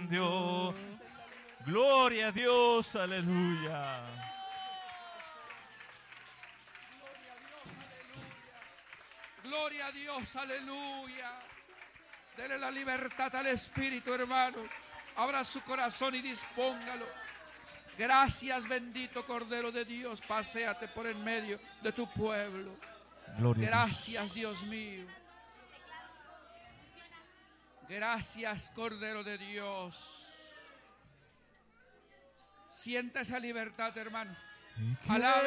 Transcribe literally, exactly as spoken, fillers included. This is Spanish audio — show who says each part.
Speaker 1: Dios. Gloria a Dios, aleluya.
Speaker 2: Gloria a Dios, aleluya. Dele la libertad al Espíritu, hermano. Abra su corazón y dispóngalo. Gracias, bendito Cordero de Dios. Paséate por en medio de tu pueblo.
Speaker 1: Gloria
Speaker 2: Gracias, Dios mío. Gracias, Cordero de Dios. Sienta esa libertad, hermano. Alabe.